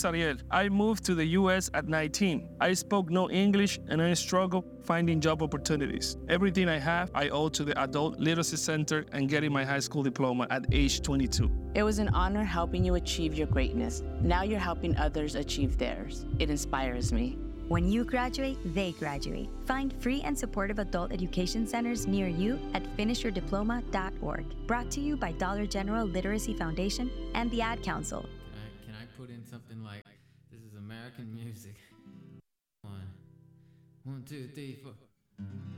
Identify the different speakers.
Speaker 1: is Ariel. I moved to the US at 19. I spoke no English and I struggled finding job opportunities. Everything I have, I owe to the Adult Literacy Center and getting my high school diploma at age 22.
Speaker 2: It was an honor helping you achieve your greatness. Now you're helping others achieve theirs. It inspires me.
Speaker 3: When you graduate, they graduate. Find free and supportive adult education centers near you at finishyourdiploma.org. Brought to you by Dollar General Literacy Foundation and the Ad Council.
Speaker 4: Can I put in something like, this is American music? 1, 2, 3, 4.